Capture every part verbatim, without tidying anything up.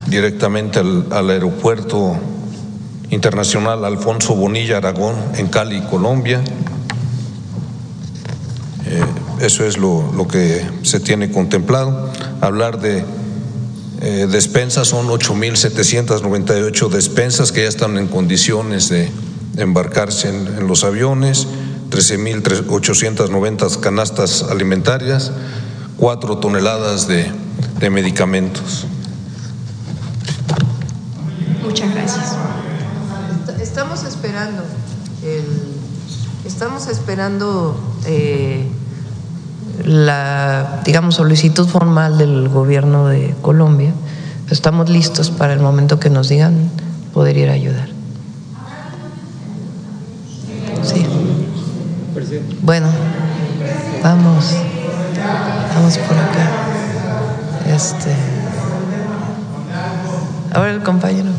directamente al, al aeropuerto internacional Alfonso Bonilla Aragón en Cali, Colombia. Eh, eso es lo, lo que se tiene contemplado. Hablar de eh, despensas, son ocho mil setecientas noventa y ocho despensas que ya están en condiciones de embarcarse en, en los aviones, trece mil ochocientas noventa canastas alimentarias, cuatro toneladas de, de medicamentos. Muchas gracias. Estamos esperando, el, estamos esperando eh, la, digamos, solicitud formal del gobierno de Colombia. Estamos listos para el momento que nos digan poder ir a ayudar. Sí. Bueno, vamos, vamos por acá. Este, ahora el compañero.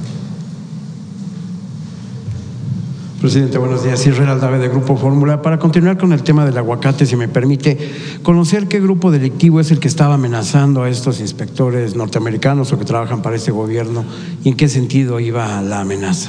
Presidente, buenos días. Israel Aldave, de Grupo Fórmula. Para continuar con el tema del aguacate, si me permite, conocer qué grupo delictivo es el que estaba amenazando a estos inspectores norteamericanos o que trabajan para este gobierno y en qué sentido iba la amenaza.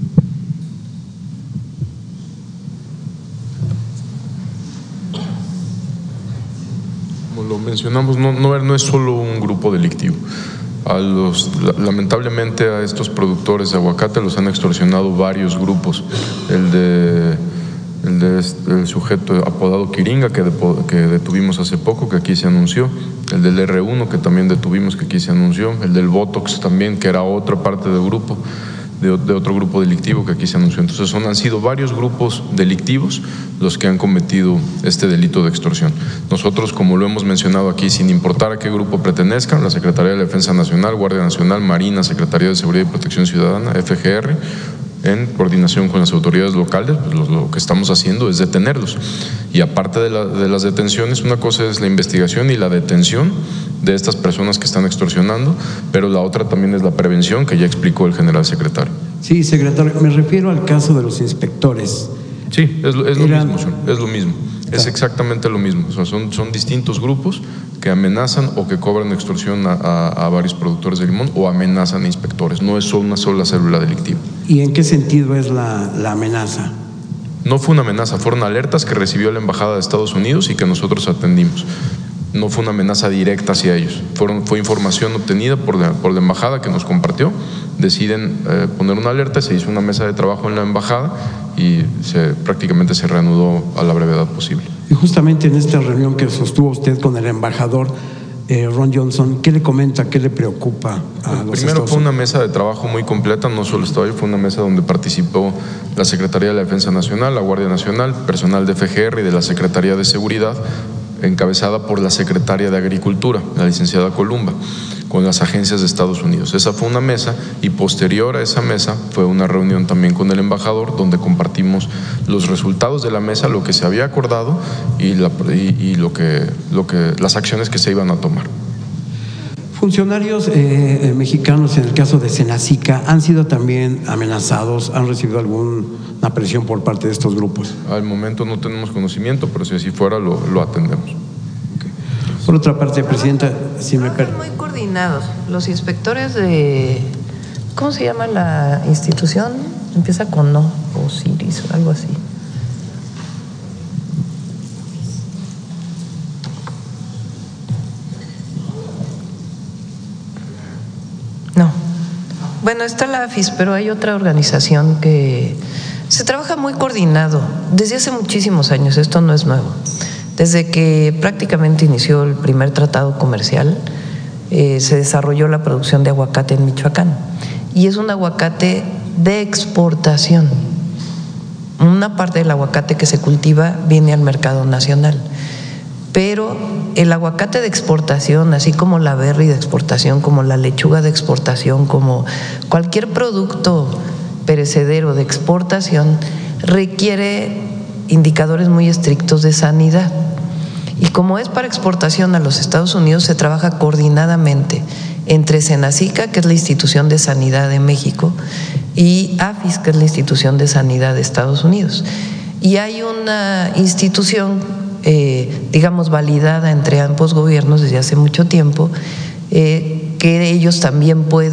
Como lo mencionamos, no, no, no es solo un grupo delictivo. A los, lamentablemente a estos productores de aguacate los han extorsionado varios grupos. El de el, de este, el sujeto apodado Quiringa, que, de, que detuvimos hace poco, que aquí se anunció, el del erre uno, que también detuvimos, que aquí se anunció, el del Botox también, que era otra parte del grupo, de, de otro grupo delictivo que aquí se anunció. Entonces son, han sido varios grupos delictivos los que han cometido este delito de extorsión. Nosotros, como lo hemos mencionado aquí, sin importar a qué grupo pertenezcan, la Secretaría de la Defensa Nacional, Guardia Nacional, Marina, Secretaría de Seguridad y Protección Ciudadana, efe ge erre, en coordinación con las autoridades locales, pues lo, lo que estamos haciendo es detenerlos. Y aparte de, la, de las detenciones, una cosa es la investigación y la detención de estas personas que están extorsionando, pero la otra también es la prevención, que ya explicó el general secretario. Sí, secretario, me refiero al caso de los inspectores. Sí, es, es lo Eran... mismo, es lo mismo, es exactamente lo mismo. O sea, son, son distintos grupos que amenazan o que cobran extorsión a, a, a varios productores de limón o amenazan a inspectores. No es solo una sola célula delictiva. ¿Y en qué sentido es la, la amenaza? No fue una amenaza, fueron alertas que recibió la Embajada de Estados Unidos y que nosotros atendimos. No fue una amenaza directa hacia ellos, Fueron, fue información obtenida por la, por la Embajada que nos compartió. Deciden eh, poner una alerta, se hizo una mesa de trabajo en la Embajada y se, prácticamente se reanudó a la brevedad posible. Y justamente en esta reunión que sostuvo usted con el embajador eh, Ron Johnson, ¿qué le comenta, qué le preocupa a los Primero fue una mesa de trabajo muy completa, no solo estaba yo, fue una mesa donde participó la Secretaría de la Defensa Nacional, la Guardia Nacional, personal de efe ge erre y de la Secretaría de Seguridad, encabezada por la secretaria de Agricultura, la licenciada Columba, con las agencias de Estados Unidos. Esa fue una mesa y posterior a esa mesa fue una reunión también con el embajador donde compartimos los resultados de la mesa, lo que se había acordado y, la, y, y lo que, lo que, las acciones que se iban a tomar. Funcionarios eh, mexicanos, en el caso de Senacica, han sido también amenazados, han recibido alguna presión por parte de estos grupos. Al momento no tenemos conocimiento, pero si así fuera lo, lo atendemos. Okay. Por otra parte, Presidenta, si me permite. Muy coordinados. Los inspectores de, ¿cómo se llama la institución? Empieza con no, Osiris o algo así. No. Bueno, está la AFIS, pero hay otra organización que se trabaja muy coordinado desde hace muchísimos años. Esto no es nuevo. Desde que prácticamente inició el primer tratado comercial, eh, se desarrolló la producción de aguacate en Michoacán. Y es un aguacate de exportación. Una parte del aguacate que se cultiva viene al mercado nacional. Pero el aguacate de exportación, así como la berry de exportación, como la lechuga de exportación, como cualquier producto perecedero de exportación, requiere indicadores muy estrictos de sanidad. Y como es para exportación a los Estados Unidos, se trabaja coordinadamente entre Senacica, que es la institución de sanidad de México, y AFIS, que es la institución de sanidad de Estados Unidos. Y hay una institución Eh, digamos, validada entre ambos gobiernos desde hace mucho tiempo, eh, que ellos también pueden